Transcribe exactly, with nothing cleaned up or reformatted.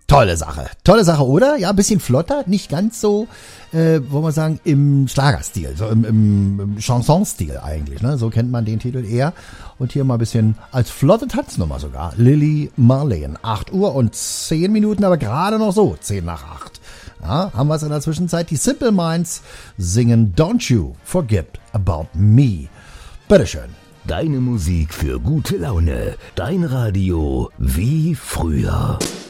Tolle Sache. Tolle Sache, oder? Ja, ein bisschen flotter, nicht ganz so, äh, wollen wir sagen, im Schlagerstil, so im, im, im Chansonstil eigentlich, ne? So kennt man den Titel eher. Und hier mal ein bisschen als flotte Tanznummer sogar. Lily Marlene. acht Uhr und zehn Minuten, aber gerade noch so, zehn nach acht. Ja, haben wir es in der Zwischenzeit. Die Simple Minds singen Don't You Forget About Me. Bitteschön. Deine Musik für gute Laune. Dein Radio wie früher.